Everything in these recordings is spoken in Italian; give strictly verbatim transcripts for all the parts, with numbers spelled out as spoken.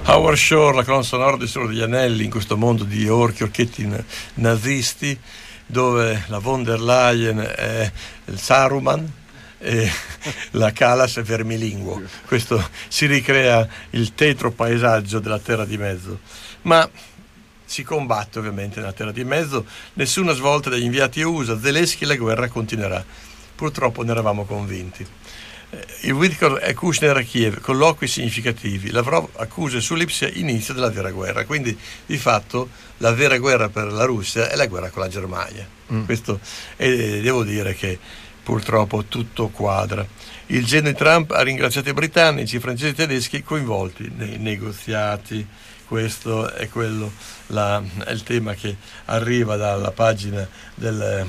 Howard Shore, la colonna sonora del Signore degli Anelli, in questo mondo di orchi, orchetti nazisti, dove la von der Leyen è il Saruman e la Calas è vermilinguo. Questo si ricrea il tetro paesaggio della Terra di Mezzo, ma si combatte ovviamente nella Terra di Mezzo, nessuna svolta dagli inviati U S A, Zelensky, la guerra continuerà. Purtroppo ne eravamo convinti. Il Witkoff e Kushner a Kiev, colloqui significativi. Lavrov accusa su Lipsia inizio della vera guerra. Quindi di fatto la vera guerra per la Russia è la guerra con la Germania. Mm. Questo, e devo dire che purtroppo tutto quadra. Il genio di Trump ha ringraziato i britannici, i francesi e i tedeschi coinvolti nei negoziati. Questo è quello, la, è il tema che arriva dalla pagina del,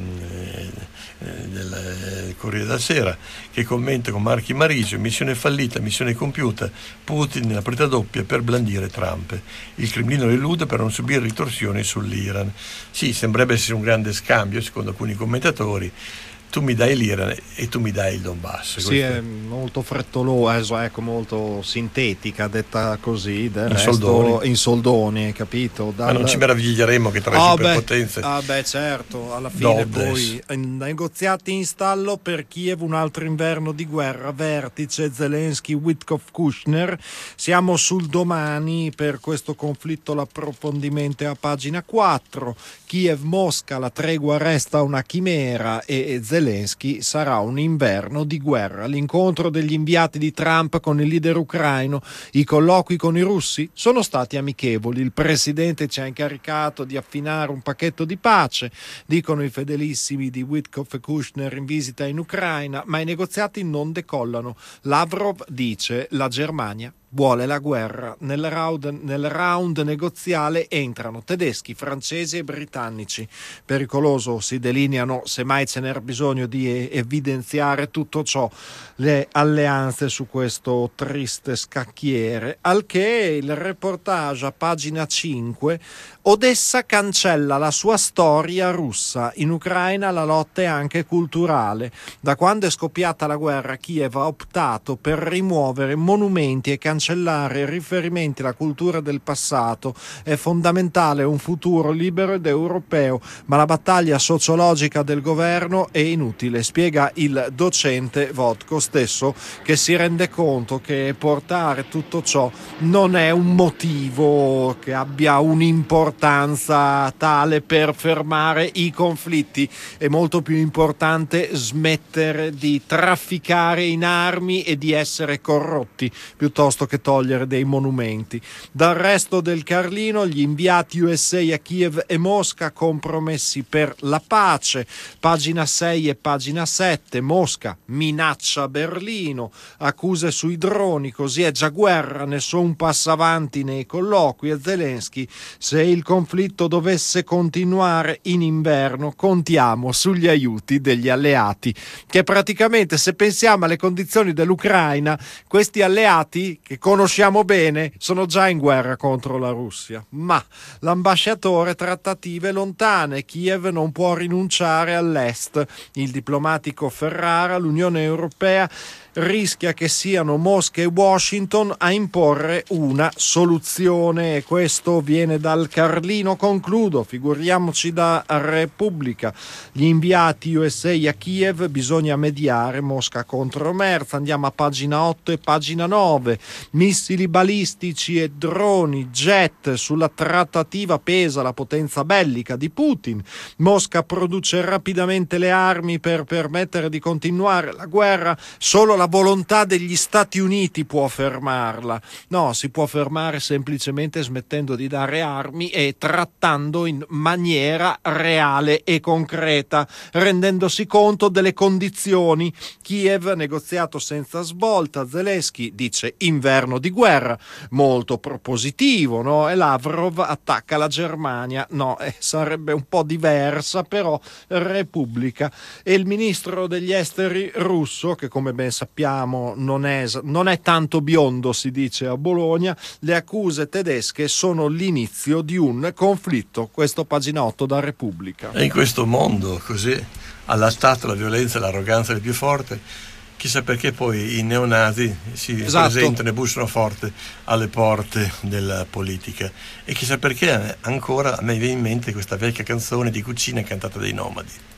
del Corriere della Sera, che commenta con marchi Marisio: missione fallita, missione compiuta, Putin nella partita doppia per blandire Trump, il Cremlino elude per non subire ritorsioni sull'Iran. Sì, sembrerebbe essere un grande scambio secondo alcuni commentatori. Tu mi dai l'Iran e tu mi dai il Donbass. Sì, è molto frettolosa, ecco, molto sintetica, detta così, del in resto soldoni. in soldoni, capito? Dal... Ma non ci meraviglieremo che tra le ah, superpotenze. Beh, ah beh, certo, alla fine Doddes. poi negoziati in stallo per Kiev, un altro inverno di guerra, vertice Zelensky, Witkoff, Kushner. Siamo sul domani per questo conflitto, l'approfondimento è a pagina quattro. Kiev, Mosca, la tregua resta una chimera e Zelensky sarà un inverno di guerra. L'incontro degli inviati di Trump con il leader ucraino, i colloqui con i russi sono stati amichevoli. Il presidente ci ha incaricato di affinare un pacchetto di pace, dicono i fedelissimi di Witkoff e Kushner in visita in Ucraina, ma i negoziati non decollano. Lavrov dice: la Germania vuole la guerra. Nel round, nel round negoziale entrano tedeschi, francesi e britannici. Pericoloso si delineano, semmai ce n'era bisogno di evidenziare tutto ciò, le alleanze su questo triste scacchiere. Al che il reportage a pagina cinque: Odessa cancella la sua storia russa. In Ucraina la lotta è anche culturale. Da quando è scoppiata la guerra, Kiev ha optato per rimuovere monumenti e cancellare riferimenti alla cultura del passato. È fondamentale un futuro libero ed europeo, ma la battaglia sociologica del governo è inutile, spiega il docente Vodko stesso, che si rende conto che portare tutto ciò non è un motivo che abbia un'importanza tale per fermare i conflitti. È molto più importante smettere di trafficare in armi e di essere corrotti piuttosto che togliere dei monumenti. Dal resto del Carlino, gli inviati U S A a Kiev e Mosca, compromessi per la pace. Pagina sei e pagina sette. Mosca minaccia Berlino, accuse sui droni, così è già guerra, nessun passo avanti nei colloqui. E Zelensky: se il conflitto dovesse continuare in inverno, contiamo sugli aiuti degli alleati. Che praticamente, se pensiamo alle condizioni dell'Ucraina, questi alleati che conosciamo bene sono già in guerra contro la Russia. Ma l'ambasciatore, trattative lontane, Kiev non può rinunciare all'est. Il diplomatico Ferrara: l'Unione Europea rischia che siano Mosca e Washington a imporre una soluzione. E questo viene dal Carlino. Concludo, figuriamoci da Repubblica. Gli inviati U S A a Kiev, bisogna mediare, Mosca contro Merz. Andiamo a pagina otto e pagina nove. Missili balistici e droni, jet, sulla trattativa pesa la potenza bellica di Putin. Mosca produce rapidamente le armi per permettere di continuare la guerra. Solo la volontà degli Stati Uniti può fermarla. No, si può fermare semplicemente smettendo di dare armi e trattando in maniera reale e concreta, rendendosi conto delle condizioni. Kiev, negoziato senza svolta. Zelensky dice inverno di guerra, molto propositivo, no? E Lavrov attacca la Germania. No, eh, sarebbe un po' diversa, però Repubblica. E il ministro degli esteri russo, che come ben sappiamo non è, non è tanto biondo, si dice a Bologna: le accuse tedesche sono l'inizio di un conflitto. Questo pagina otto da Repubblica. E in questo mondo così allastato la violenza e l'arroganza del più forte, chissà perché poi i neonazi si esatto. presentano e bussano forte alle porte della politica, e chissà perché ancora a me viene in mente questa vecchia canzone di cucina cantata dai Nomadi.